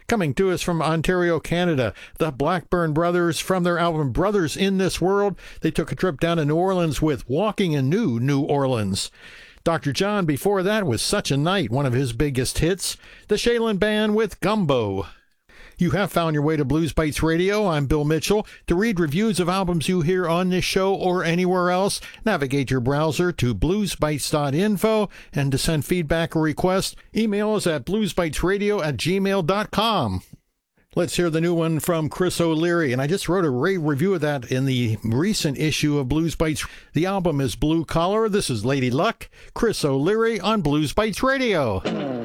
Coming to us from Ontario, Canada, the Blackburn Brothers from their album Brothers in This World. They took a trip down to New Orleans with Walking in New Orleans. Dr. John before that was Such a Night, one of his biggest hits. The Shaolin Band with Gumbo. You have found your way to Blues Bites Radio. I'm Bill Mitchell. To read reviews of albums you hear on this show or anywhere else, navigate your browser to bluesbites.info, and to send feedback or requests, email us at bluesbitesradio@gmail.com. Let's hear the new one from Chris O'Leary, and I just wrote a rave review of that in the recent issue of Blues Bites. The album is Blue Collar. This is Lady Luck, Chris O'Leary on Blues Bites Radio.